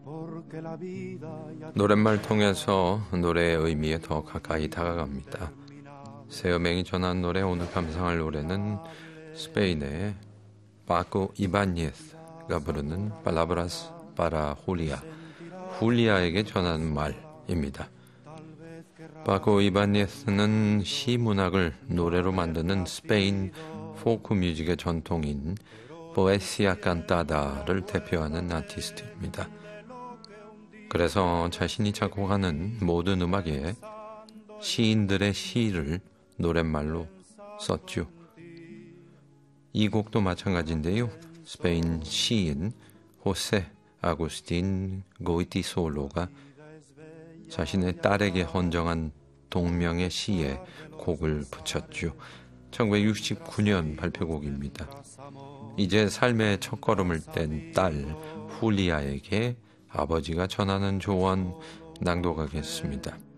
노랫말 통해서 노래의 의미에 더 가까이 다가갑니다. 세어맹이 전한 노래, 오늘 감상할 노래는 스페인의 파코 이바니에스가 부르는 Palabras para Julia, 훌리아에게 전하는 말입니다. 파코 이바니에스는 시문학을 노래로 만드는 스페인 포크 뮤직의 전통인 포에시아 칸타다를 대표하는 아티스트입니다. 그래서 자신이 작곡하는 모든 음악에 시인들의 시를 노랫말로 썼죠. 이 곡도 마찬가지인데요. 스페인 시인 호세 아구스틴 고이티솔로가 자신의 딸에게 헌정한 동명의 시에 곡을 붙였죠. 1969년 발표곡입니다. 이제 삶의 첫걸음을 뗀 딸 훌리아에게 아버지가 전하는 조언 낭독하겠습니다.